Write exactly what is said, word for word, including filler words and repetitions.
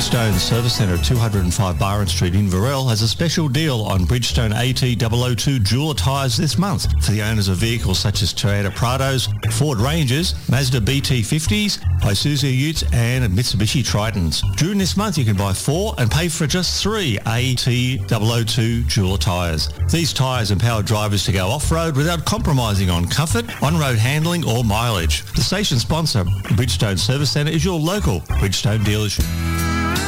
Bridgestone Service Centre at two oh five Byron Street in Varel has a special deal on Bridgestone A T double oh two Jeweller tyres this month for the owners of vehicles such as Toyota Prados, Ford Rangers, Mazda B T fifties, Isuzu Utes and Mitsubishi Tritons. During this month you can buy four and pay for just three A T double oh two Jeweller tyres. These tyres empower drivers to go off-road without compromising on comfort, on-road handling or mileage. The station sponsor, Bridgestone Service Centre, is your local Bridgestone dealership.